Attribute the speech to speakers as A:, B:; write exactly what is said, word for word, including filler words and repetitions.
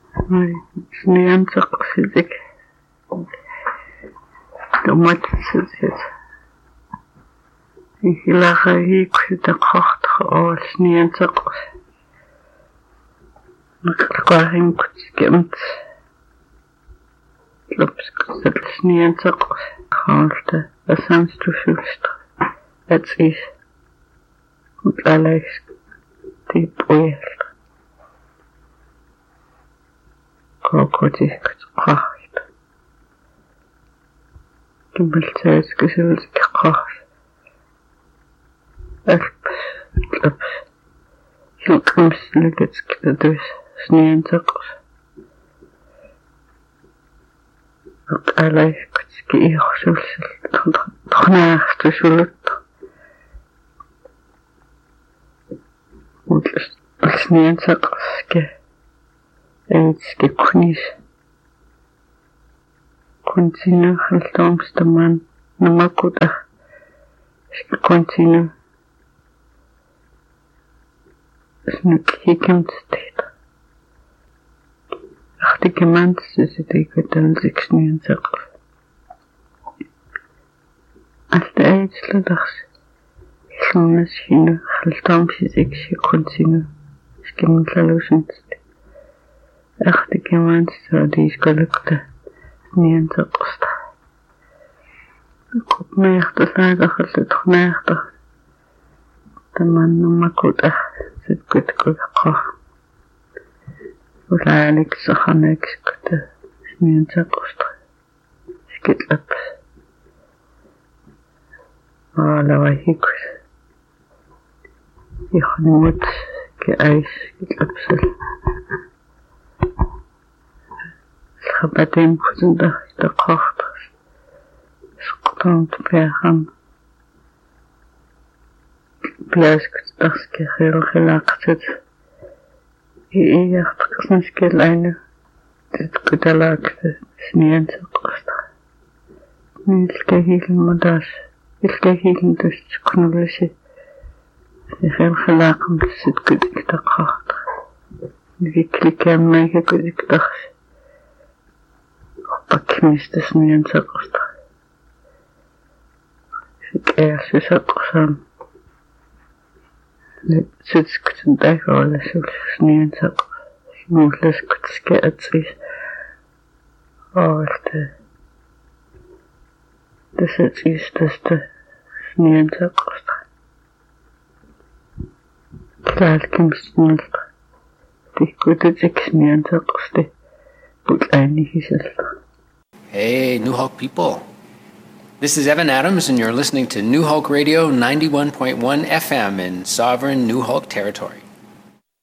A: Snianteqsitik tomatssit ihilaqagiikkutaqartaq oolsnianteqs naqarqaarinkutikemt lopsqsnianteqs qaulta asamstusulst atsis utlalax tipuel kokotis qahit kimbaltsas kusuls qah alps alps hilqams legets kidus snianteqs utlalax kutski ihsuls tkhnaarstusulut utlas snianteqske Эйдски кунис контину халтомстаман намакута ски контину снукхикэмттэйт ахтикэмант сиситикэтэн зиксниэнсэк алта эйдслэдахс хлунас хину халтомсисикси контину скимнлалусэнттэй Ахтикэмант садискалакта ниэнтэқста купмеэртасаагахаллут хнаартар таманнумакута сиккуткуққа улааниксаханакскута ниэнтэқста скитлап аалавахикус ихнуут ке айс скитлапсал Схабатем кузында тақахт сқутант пяхан пляск таске хелхелaqtet ииартақснаскелайна тэткуталаакт сниантеқста нилкахилмадас илкахилнтус кунуласи хелхелаақм ситкутиктақахт викликаммайгакутиктах Pakmistas nianteqsta. Sikääsysaqsan. Sitskutundaqoolasul nianteq. Muulaskutskaatsis. Aalta. Tasatistasta nianteqsta. Klaalkimsnulta. Tikkutatik nianteqsti. Putlaanihisalta.
B: Hey, New Hope people. This is Evan Adams, and you're listening to New Hope Radio ninety-one point one F M in sovereign New Hope territory.